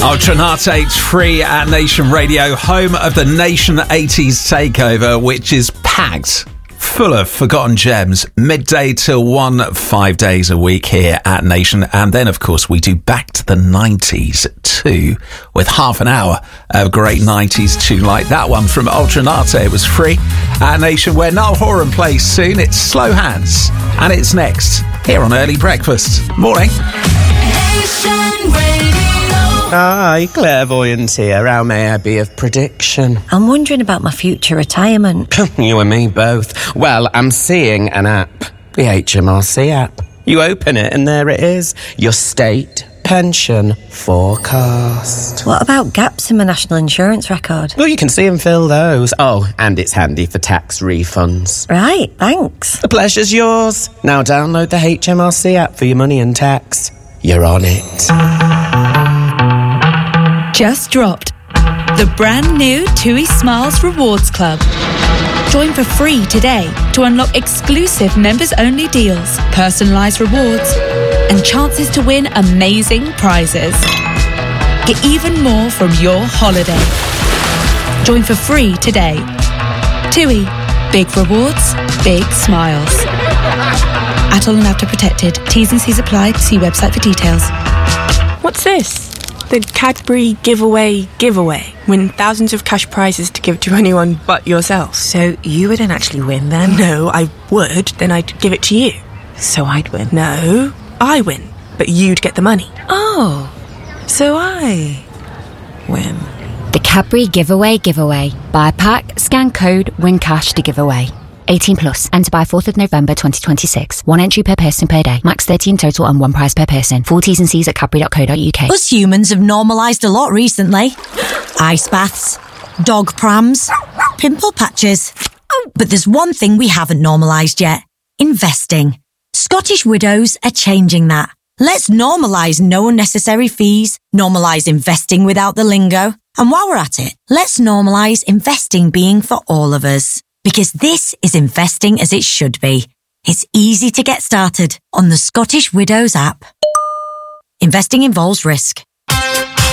Ultranate free at Nation Radio, home of the Nation 80s Takeover, which is packed full of forgotten gems, midday till 1, 5 days a week here at Nation. And then, of course, we do Back to the 90s too, with half an hour of great 90s tune like that one from Ultranate. It was free at Nation, where Niall Horan plays soon. It's Slow Hands, and it's next here on Early Breakfast. Morning. Nation Radio. Hi, clairvoyant here. How may I be of prediction? I'm wondering about my future retirement. You and me both. Well, I'm seeing an app. The HMRC app. You open it and there it is. Your state pension forecast. What about gaps in my national insurance record? Well, you can see and fill those. Oh, and it's handy for tax refunds. Right, thanks. The pleasure's yours. Now download the HMRC app for your money and tax. You're on it. Just dropped the brand new TUI Smiles Rewards Club. Join for free today to unlock exclusive members-only deals, personalised rewards, and chances to win amazing prizes. Get even more from your holiday. Join for free today. TUI. Big rewards, big smiles. Atoll and Apta protected. T's and C's apply. See website for details. What's this? The Cadbury giveaway. Win thousands of cash prizes to give to anyone but yourself. So you wouldn't actually win then? No, I would. Then I'd give it to you. So I'd win? No, I win. But you'd get the money. Oh, so I win. The Cadbury giveaway. Buy a pack, scan code, win cash to give away. 18 plus. Enter by 4th of November 2026. One entry per person per day. Max 30 in total and one prize per person. Full T's and C's at cadbury.co.uk. Us humans have normalised a lot recently. Ice baths, dog prams, pimple patches. Oh, but there's one thing we haven't normalised yet. Investing. Scottish Widows are changing that. Let's normalise no unnecessary fees, normalise investing without the lingo. And while we're at it, let's normalise investing being for all of us. Because this is investing as it should be. It's easy to get started on the Scottish Widows app. Investing involves risk.